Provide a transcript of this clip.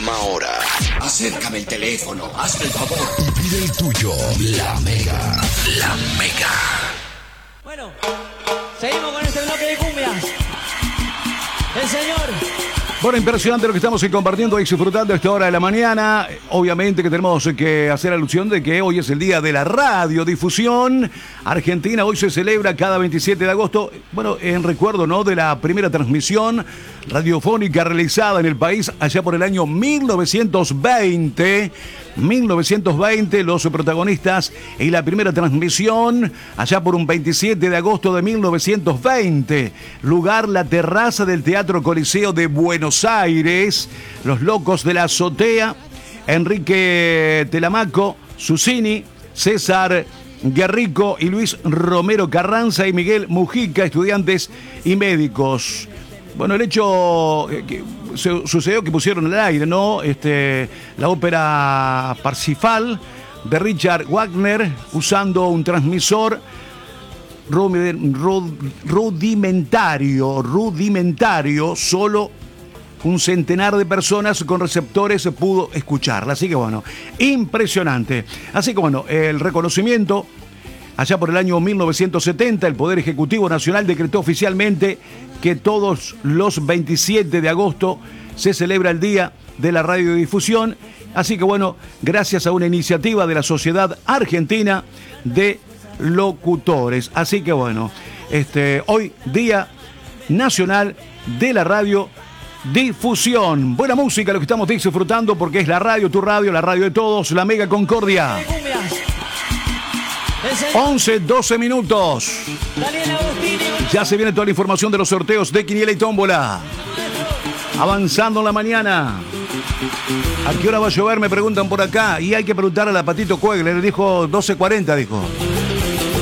hora. Acércame el teléfono, hazme el favor. Y pide el tuyo. La Mega. La Mega. Bueno, seguimos con este bloque de cumbias. El señor. Bueno, impresionante lo que estamos compartiendo y disfrutando a esta hora de la mañana. Obviamente que tenemos que hacer alusión de que hoy es el día de la radiodifusión. Argentina hoy se celebra cada 27 de agosto. Bueno, en recuerdo, ¿no?, de la primera transmisión radiofónica realizada en el país allá por el año 1920. 1920, los protagonistas y la primera transmisión allá por un 27 de agosto de 1920. Lugar, la terraza del Teatro Coliseo de Buenos Aires. Los Locos de la Azotea, Enrique Telamaco, Susini, César Guerrico y Luis Romero Carranza y Miguel Mujica, estudiantes y médicos. Bueno, el hecho que sucedió que pusieron al aire, ¿no?, la ópera Parsifal de Richard Wagner usando un transmisor rudimentario, solo un centenar de personas con receptores pudo escucharla. Así que bueno, impresionante. Así que bueno, el reconocimiento. Allá por el año 1970, el Poder Ejecutivo Nacional decretó oficialmente que todos los 27 de agosto se celebra el Día de la Radiodifusión. Así que bueno, gracias a una iniciativa de la Sociedad Argentina de Locutores. Así que bueno, hoy Día Nacional de la Radiodifusión. Buena música lo que estamos disfrutando porque es la radio, tu radio, la radio de todos, la Mega Concordia. 11, 12 minutos. Ya se viene toda la información de los sorteos de Quiniela y Tómbola. Avanzando en la mañana. ¿A qué hora va a llover? Me preguntan por acá. Y hay que preguntar a la Patito Cuegle. Le dijo 12:40, dijo.